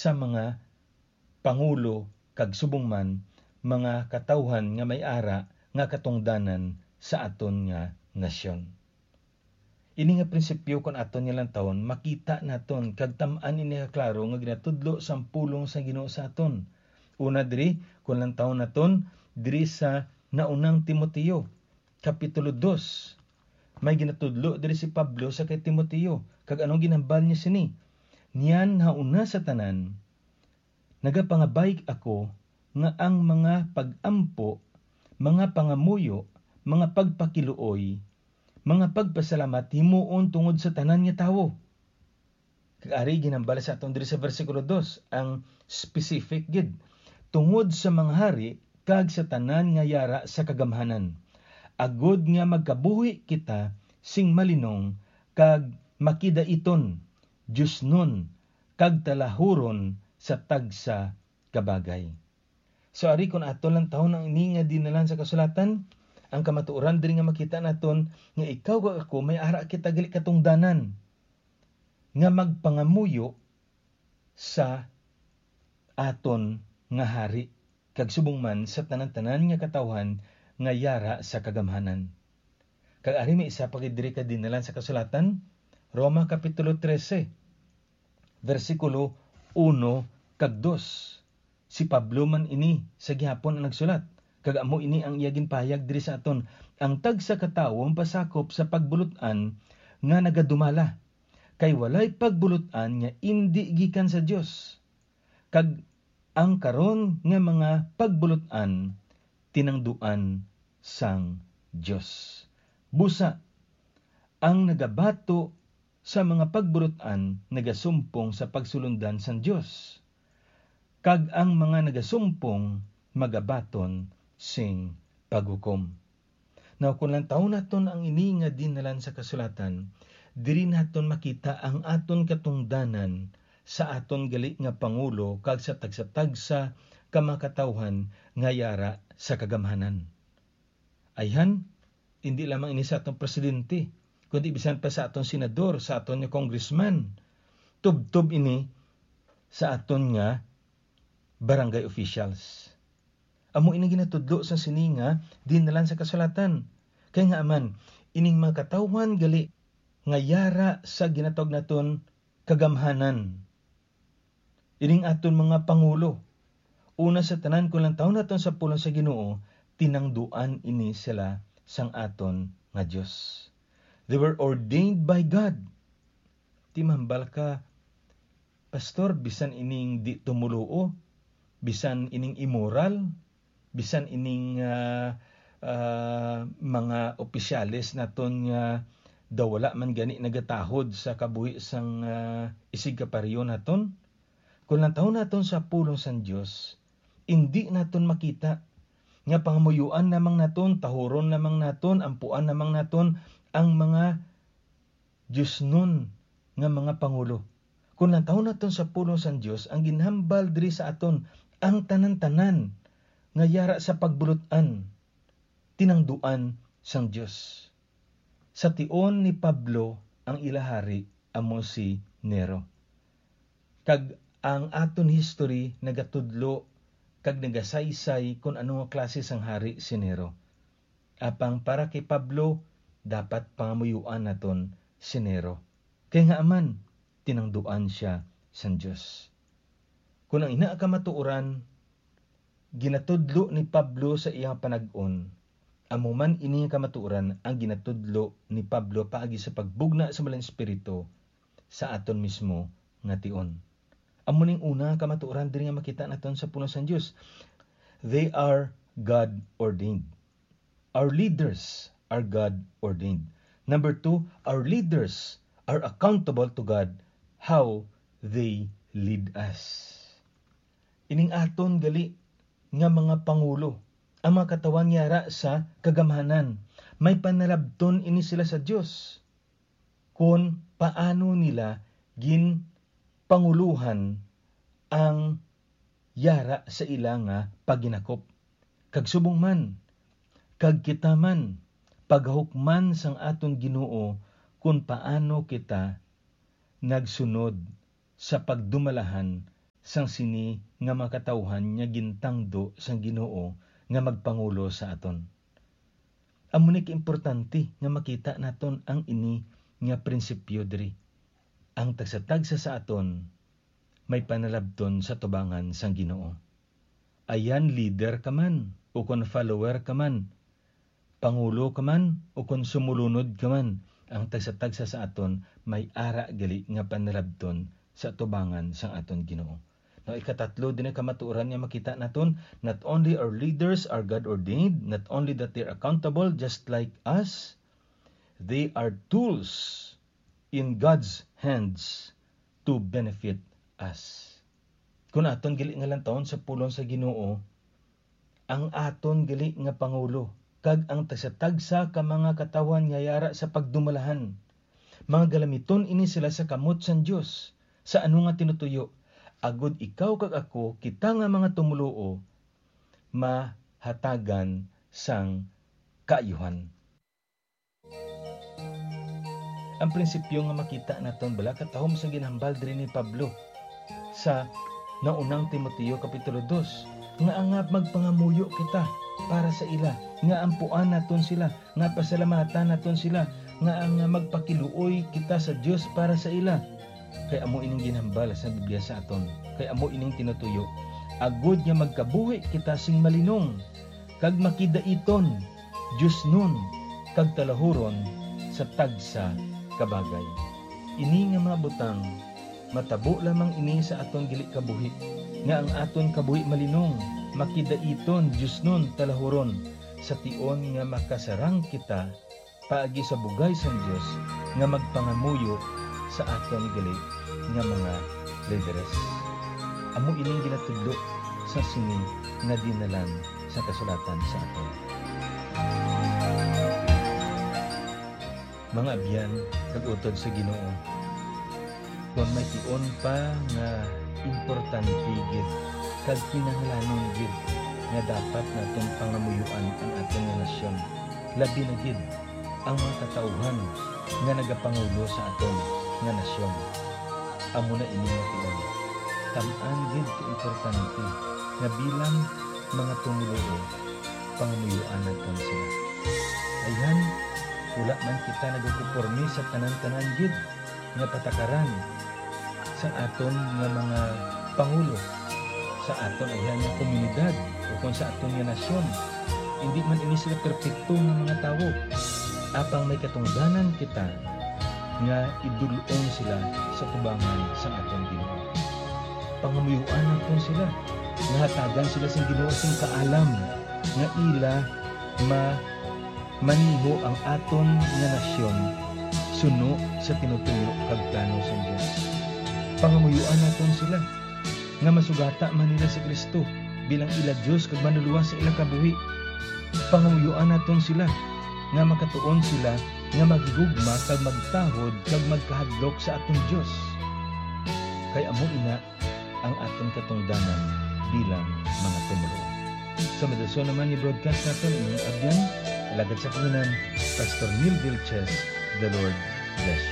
sa mga pangulo kag subong man mga katawhan nga may ara nga katungdanan sa aton nga nasyon. Ini nga prinsipyo kon aton nga lang taon makita naton kag tam-an ini nga klaro nga ginatudlo sa pulong sa Ginoo sa aton. Una diri kon lang taon naton diri sa naunang Timoteo kapitulo 2. May ginatudlo diri si Pablo sa kay Timoteo kag anong ginhambal niya sini? Niyan hauna sa tanan nagapangabay ako nga ang mga pag-ampo, mga pangamuyo, mga pagpakiluoy, mga pagpasalamat himuon tungod sa tanan nga tawo. Kag ari ginhambal sa aton diri sa bersikulo 2 ang specific gid tungod sa mga hari kag sa tanan nga yara sa kagamhanan. Agud nga magkabuhi kita sing malinong kag makidaiton, Diosnon kag talahuron sa tagsa kabagay. So ari kun aton lang taon ang ini nga dinalan sa kasulatan, ang kamatuoran diri nga makita naton nga ikaw kag ako may ara kita gali katungdanan nga magpangamuyo sa aton nga hari kag subong man sa tanan-tanan nga katawhan nga yara sa kagamhanan. Kag ari may isa pa gid diri ka dinalan sa kasulatan, Roma kapitulo 13 versikulo 1 kag 2. Si Pablo man ini sa gihapon ang nagsulat. Kag amo ini ang iya ginpahayag diri sa aton. Ang tagsa ka tawo pasakop sa pagbulutan nga nagadumala. Kay walay pagbulutan nga indi gikan sa Dios. Kag ang karon nga mga pagbulutan tinangduan sang Dios. Busa ang nagabato sa mga pagbulutan nagasumpong sa pagsulundan sang Dios. Kag ang mga nagasumpong magabaton sing paghukom. Now, kung lang taon naton ang ini nga dinalan sa kasulatan, diri naton makita ang aton katungdanan sa aton gali nga pangulo kag sa tagsa-tagsa ka makatawhan nga yara sa kagamhanan. Ayhan, hindi lamang ini sa atong presidente, kundi bisan pa sa aton senador, sa aton nga congressman. Tub-tub ini sa aton nga barangay officials. Amo ini ginatudlo sa sininga dinalan sa kasulatan. Kay nga aman, ining mga katawhan gali nga yara sa ginatawag naton kagamhanan. Ining aton mga pangulo. Una sa tanan kung lang taon naton sa pulong sa Ginoo, tinangduan ini sila sang aton nga Dios. They were ordained by God. Ti mahambal ka, pastor, bisan ining di tumuluo, bisan ining immoral, bisan ining mga opisyales naton nga daw wala man gani nagatahod sa kabuhi sang isig kapariyo naton. Kung lang taon naton sa pulong sang Dios, hindi naton makita nga pangamuyuan namang naton, tahuron namang naton, ampuan namang naton ang mga Diosnon nga mga pangulo. Kung lang taon naton sa pulong sang Dios, ang ginhambal diri sa aton ang tanan-tanan nga yara sa pagbulutan, tinangduan sang Dios. Sa tion ni Pablo, ang ilahari amo si Nero. Kag ang aton history nagatudlo kag nagasaysay kung ano nga klase sang hari si Nero. Apang para kay Pablo, dapat pangamuyuan naton si Nero. Kay nga aman, tinangduan siya sang Dios. Kung ang ina ka matuoran, ginatudlo ni Pablo sa iyang panag-on, amuman ini ka matuoran ang ginatudlo ni Pablo paagi sa pagbugna sa malang espiritu sa aton mismo nga tion. Amo ning una ka matuoran diri nga makita naton sa pulong sang Dios. They are God ordained. Our leaders are God ordained. Number 2, our leaders are accountable to God how they lead us. Ining aton gali nga mga pangulo, ang mga katawan yara sa kagamhanan, may panalabton ini sila sa Dios kung paano nila panguluhan ang yara sa ila nga paginakop. Kag subong man, kag kita man, paghukman sang aton Ginoo kung paano kita nagsunod sa pagdumalahan sang sini nga makatawhan nga gintangdo sang Ginoo nga magpangulo sa aton. Amo ni importante nga makita naton ang ini nga prinsipyo diri. Ang tagsa-tagsa sa aton may panalabton sa tubangan sang Ginoo. Ayan leader ka man o kon follower ka man, pangulo ka man o kon sumulunod ka man, ang tagsa-tagsa sa aton may ara gali nga panalabton sa tubangan sang aton Ginoo. Now, ikatatlo din ang kamatuoran nga makita naton, not only our leaders are God ordained, not only that they're accountable just like us, they are tools in God's hands to benefit us. Kung aton gali nga lantaon sa pulong sa Ginoo, ang aton gali nga pangulo kag ang tagsa-tagsa ka mga katawan nga yara sa pagdumalahan, mga galamiton ini sila sa kamot sang Dios. Sa ano nga tinutuyo, agud ikaw kag ako, kita nga mga tumuluo, mahatagan sang kaayuhan. Ang prinsipyo nga makita naton bala katahom sa ginhambal diri ni Pablo sa naunang Timoteo kapitulo 2, nga angap magpangamuyo kita para sa ila, nga ampuan naton sila, nga pasalamatan naton sila, nga ang magpakiluoy kita sa Dios para sa ila. Kay amo ining ginhambal sa Biblia sa aton, kay amo ining tinutuyo, agud nga magkabuhi kita sing malinong, kag makidaiton, Dios nun, kag talahuron sa tagsa kabagay. Ini nga mabutang, matabo lamang ini sa aton gili kabuhi, nga ang aton kabuhi malinong, makidaiton, Dios nun, talahuron, sa tion nga makasarang kita, paagi sa bugay sang Dios, nga magpangamuyo sa aton gali nga mga leaders. Amo ining ginatudlo sa sini nga dinalan sa kasulatan sa aton. Mga abyan, kag-utod sa Ginoo, kung may tion pa nga importante gid kag kinahanglanon gid nga dapat naton pangamuyuan ang aton nga nasyon, labi na gid ang mga katauhan nga nagapangulo sa aton nga nasyon. Amo na ini nga tion, tam-an gid ka importante nga bilang mga tumuluo, pangamuyuan naton sila. Ayan, wala man kita nagakupormi sa tanan-tanan gid nga patakaran sa aton nga mga pangulo, sa aton ayan nga komunidad o kung sa aton nga nasyon. Hindi man ini sila perpekto nga mga tawo, apang may katungdanan kita nga idulong sila sa tubangan sa aton Ginoo. Pangamuyuan naton sila, nga hatagan sila sa Ginoo sing kaalam nga ila maniho ang aton nga nasyon suno sa tinutuyo kag plano sa Dios. Pangamuyuan naton sila nga masugata man nila si Kristo bilang ila Dios kag manuluwas sa ila kabuhi. Pangamuyuan naton sila nga makatuon sila nga magigugma kag magtahod kag magkahadlok sa aton Dios. Kay amo ina ang aton katungdanan bilang mga tumuluo. Sa medasyon naman ni broadcast natin inyong abyan, ilagad sa kunan, Pastor Neil Vilches. The Lord bless you.